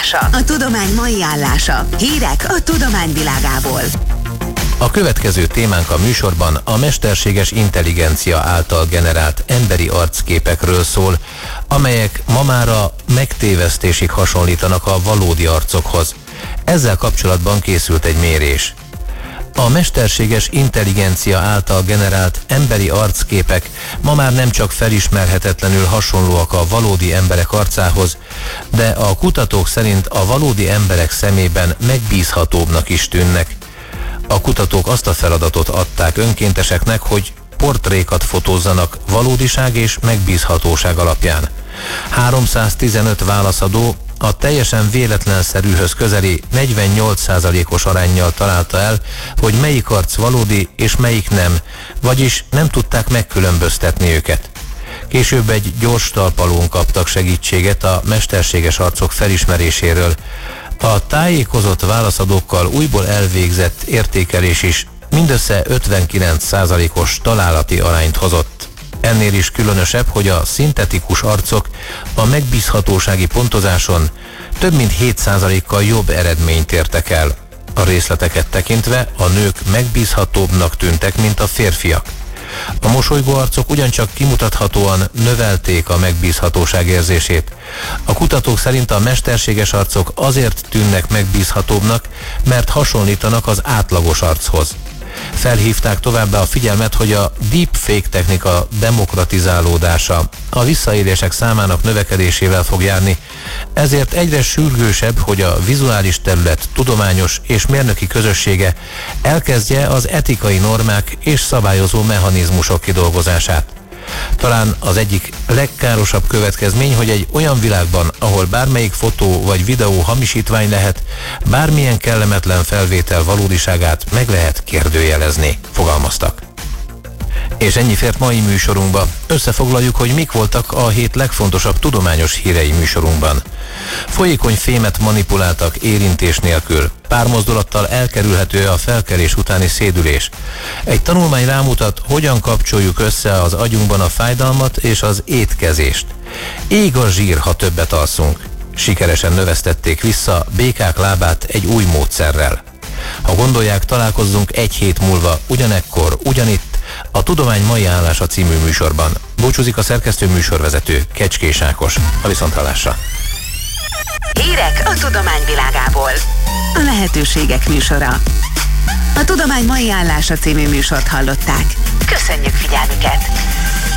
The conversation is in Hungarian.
állása. A tudomány mai állása. Hírek a tudomány világából. A következő témánk a műsorban a mesterséges intelligencia által generált emberi arcképekről szól, amelyek ma már a megtévesztésig hasonlítanak a valódi arcokhoz. Ezzel kapcsolatban készült egy mérés. A mesterséges intelligencia által generált emberi arcképek ma már nem csak felismerhetetlenül hasonlóak a valódi emberek arcához, de a kutatók szerint a valódi emberek szemében megbízhatóbbnak is tűnnek. A kutatók azt a feladatot adták önkénteseknek, hogy portrékat fotózzanak valódiság és megbízhatóság alapján. 315 válaszadó a teljesen véletlenszerűhöz közeli 48%-os aránnyal találta el, hogy melyik arc valódi és melyik nem, vagyis nem tudták megkülönböztetni őket. Később egy gyors talpalón kaptak segítséget a mesterséges arcok felismeréséről. A tájékozott válaszadókkal újból elvégzett értékelés is mindössze 59%-os találati arányt hozott. Ennél is különösebb, hogy a szintetikus arcok a megbízhatósági pontozáson több mint 7%-kal jobb eredményt értek el. A részleteket tekintve a nők megbízhatóbbnak tűntek, mint a férfiak. A mosolygó arcok ugyancsak kimutathatóan növelték a megbízhatóság érzését. A kutatók szerint a mesterséges arcok azért tűnnek megbízhatóbbnak, mert hasonlítanak az átlagos archoz. Felhívták továbbá a figyelmet, hogy a deepfake technika demokratizálódása a visszaélések számának növekedésével fog járni, ezért egyre sürgősebb, hogy a vizuális terület tudományos és mérnöki közössége elkezdje az etikai normák és szabályozó mechanizmusok kidolgozását. Talán az egyik legkárosabb következmény, hogy egy olyan világban, ahol bármelyik fotó vagy videó hamisítvány lehet, bármilyen kellemetlen felvétel valódiságát meg lehet kérdőjelezni, fogalmaztak. És ennyi fért mai műsorunkba. Összefoglaljuk, hogy mik voltak a hét legfontosabb tudományos hírei műsorunkban. Folyékony fémet manipuláltak érintés nélkül. Pár mozdulattal elkerülhető a felkelés utáni szédülés. Egy tanulmány rámutat, hogyan kapcsoljuk össze az agyunkban a fájdalmat és az étkezést. Ég a zsír, ha többet alszunk. Sikeresen növesztették vissza békák lábát egy új módszerrel. Ha gondolják, találkozzunk egy hét múlva, ugyanekkor, ugyanitt, a Tudomány mai állása című műsorban. Búcsúzik a szerkesztő műsorvezető, Kecskés Ákos. A viszonthallásra. Hírek a tudomány világából. A lehetőségek műsora. A Tudomány mai állása című műsort hallották. Köszönjük figyelmüket!